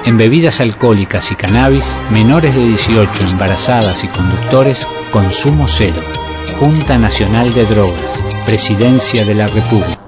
En bebidas alcohólicas y cannabis, menores de 18, embarazadas y conductores, consumo cero. Junta Nacional de Drogas, Presidencia de la República.